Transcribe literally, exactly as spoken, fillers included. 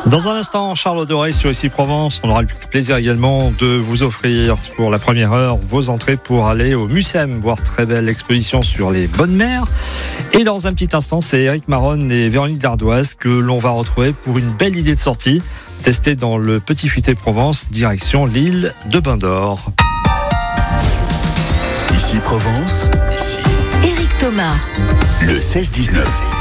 Dans un instant, Charles Doré sur Ici Provence. On aura le plaisir également de vous offrir pour la première heure vos entrées pour aller au Mucem, voir très belle exposition sur les bonnes mers. Et dans un petit instant, c'est Eric Maronne et Véronique Dardoise que l'on va retrouver pour une belle idée de sortie, testée dans le Petit Futé Provence, direction l'île de Bain d'Or. Ici Provence, ici Éric Thomas, le seize dix-neuf.